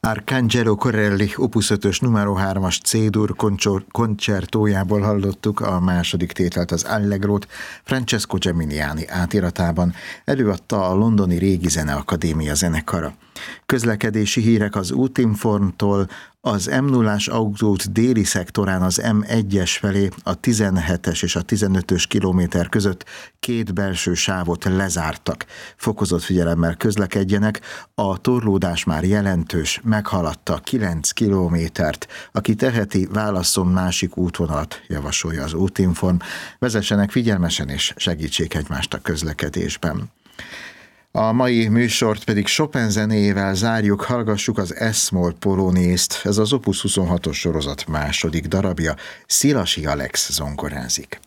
Arcangelo Corelli Opus 5-ös numero 3-as C-dur koncertójából hallottuk a második tételt, az Allegrót Francesco Geminiani átiratában, előadta a londoni Régi Zeneakadémia zenekara. Közlekedési hírek az Útinformtól: az M0-ás autóút déli szektorán az M1-es felé a 17-es és a 15-ös kilométer között 2 belső sávot lezártak. Fokozott figyelemmel közlekedjenek, a torlódás már jelentős, meghaladta 9 kilométert. Aki teheti, válasszon másik útvonalat, javasolja az Útinform. Vezessenek figyelmesen és segítsék egymást a közlekedésben. A mai műsort pedig Chopin zenéjével zárjuk, hallgassuk az S-moll polonészt. Ez az Opus 26-os sorozat második darabja, Szilasi Alex zongorázik.